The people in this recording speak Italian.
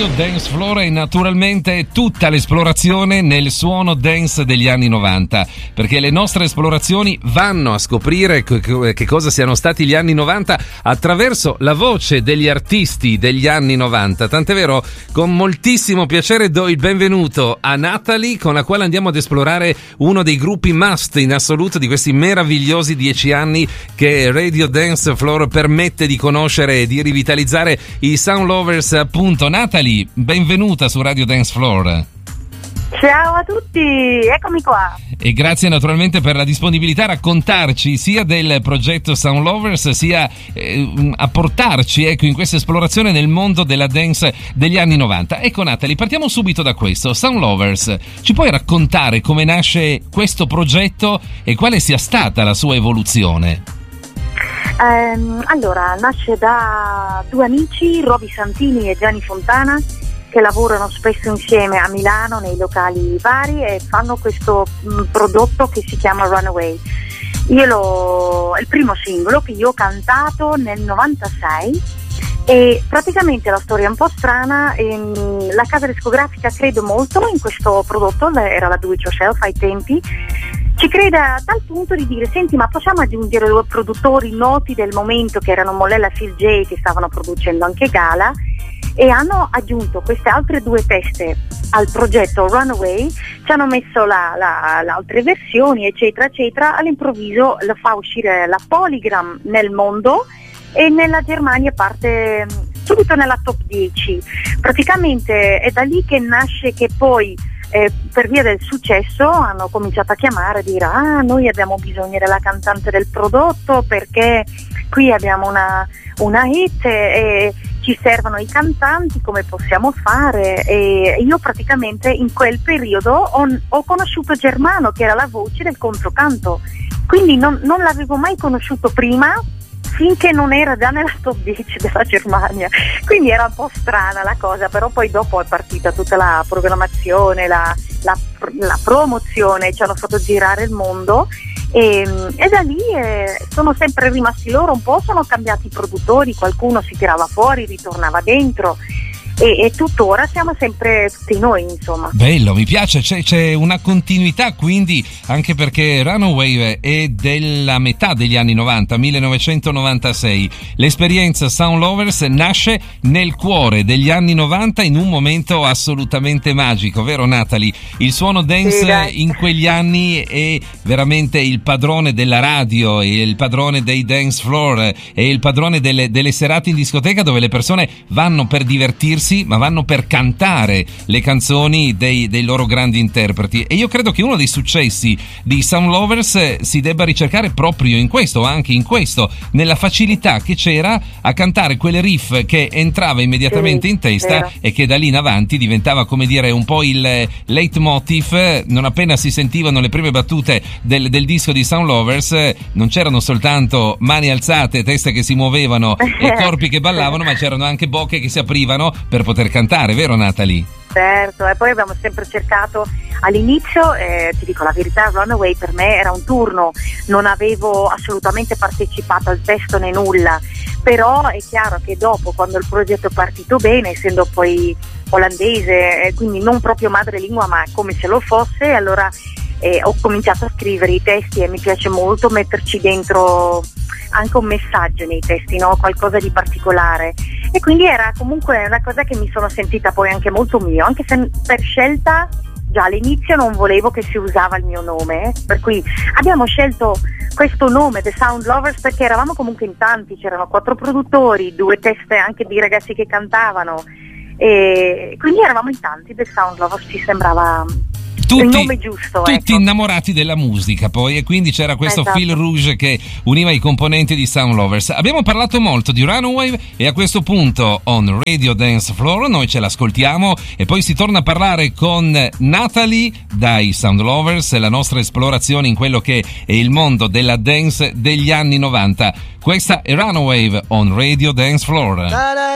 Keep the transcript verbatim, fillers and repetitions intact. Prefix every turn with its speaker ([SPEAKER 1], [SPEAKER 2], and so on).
[SPEAKER 1] Radio Dance Floor e naturalmente tutta l'esplorazione nel suono dance degli anni novanta, perché le nostre esplorazioni vanno a scoprire che cosa siano stati gli anni novanta attraverso la voce degli artisti degli anni novanta. Tant'è vero, con moltissimo piacere do il benvenuto a Natalie, con la quale andiamo ad esplorare uno dei gruppi must in assoluto di questi meravigliosi dieci anni che Radio Dance Floor permette di conoscere e di rivitalizzare i Sound Lovers, appunto. Natalie, benvenuta su Radio Dance Floor.
[SPEAKER 2] Ciao a tutti, eccomi qua.
[SPEAKER 1] E grazie naturalmente per la disponibilità a raccontarci sia del progetto Sound Lovers, sia eh, a portarci ecco in questa esplorazione nel mondo della dance degli anni novanta. Ecco Natalie, partiamo subito da questo. Sound Lovers, ci puoi raccontare come nasce questo progetto e quale sia stata la sua evoluzione?
[SPEAKER 2] Um, allora, nasce da due amici, Roby Santini e Gianni Fontana, che lavorano spesso insieme a Milano nei locali vari e fanno questo mh, prodotto che si chiama Runaway. Io lo, è il primo singolo che io ho cantato nel novantasei e praticamente la storia è un po' strana. Ehm, la casa discografica crede molto in questo prodotto, era la Do It Yourself ai tempi. Ci crede a tal punto di dire: senti, ma possiamo aggiungere due produttori noti del momento che erano Mollella e Phil J, che stavano producendo anche Gala, e hanno aggiunto queste altre due teste al progetto Runaway, ci hanno messo la, la, le altre versioni eccetera eccetera. All'improvviso la fa uscire la Polygram nel mondo e nella Germania parte subito nella top dieci. Praticamente è da lì che nasce che poi Eh, per via del successo hanno cominciato a chiamare, a dire: ah, noi abbiamo bisogno della cantante del prodotto perché qui abbiamo una, una hit e ci servono i cantanti, come possiamo fare? E io praticamente in quel periodo ho, ho conosciuto Germano, che era la voce del controcanto, quindi non, non l'avevo mai conosciuto prima, finché non era già nella top dieci della Germania, quindi era un po' strana la cosa, però poi dopo è partita tutta la programmazione, la, la, la promozione, ci hanno fatto girare il mondo e, e da lì eh, sono sempre rimasti loro un po', sono cambiati i produttori, qualcuno si tirava fuori, ritornava dentro. E, e tuttora siamo sempre tutti noi, insomma.
[SPEAKER 1] Bello, mi piace, c'è, c'è una continuità quindi, anche perché Runaway è della metà degli anni novanta, millenovecentonovantasei. L'esperienza Sound Lovers nasce nel cuore degli anni novanta in un momento assolutamente magico, vero Natalie? Il suono dance sì, in quegli anni è veramente il padrone della radio, è il padrone dei dance floor, è il padrone delle, delle serate in discoteca, dove le persone vanno per divertirsi ma vanno per cantare le canzoni dei, dei loro grandi interpreti. E io credo che uno dei successi di Sound Lovers si debba ricercare proprio in questo, anche in questo, nella facilità che c'era a cantare quelle riff che entrava immediatamente sì, in testa vero. E che da lì in avanti diventava, come dire, un po' il leitmotiv. Non appena si sentivano le prime battute del, del disco di Sound Lovers, non c'erano soltanto mani alzate, teste che si muovevano e corpi che ballavano, ma c'erano anche bocche che si aprivano per poter cantare, vero Natalie?
[SPEAKER 2] Certo, e poi abbiamo sempre cercato all'inizio, eh, ti dico la verità, Runaway per me era un turno, non avevo assolutamente partecipato al testo né nulla, però è chiaro che dopo, quando il progetto è partito bene, essendo poi olandese, eh, quindi non proprio madrelingua ma come se lo fosse, allora eh, ho cominciato a scrivere i testi e mi piace molto metterci dentro anche un messaggio nei testi, no? Qualcosa di particolare, e quindi era comunque una cosa che mi sono sentita poi anche molto mio, anche se per scelta già all'inizio non volevo che si usava il mio nome, per cui abbiamo scelto questo nome, The Sound Lovers, perché eravamo comunque in tanti, c'erano quattro produttori, due teste anche di ragazzi che cantavano, e quindi eravamo in tanti. The Sound Lovers ci sembrava
[SPEAKER 1] tutti,
[SPEAKER 2] il nome giusto,
[SPEAKER 1] tutti
[SPEAKER 2] ecco.
[SPEAKER 1] Innamorati della musica poi, e quindi c'era questo
[SPEAKER 2] esatto.
[SPEAKER 1] fil rouge che univa i componenti di Sound Lovers. Abbiamo parlato molto di Runaway e a questo punto on Radio Dance Floor noi ce l'ascoltiamo e poi si torna a parlare con Natalie dai Sound Lovers, la nostra esplorazione in quello che è il mondo della dance degli anni novanta. Questa è Runaway on Radio Dance Floor.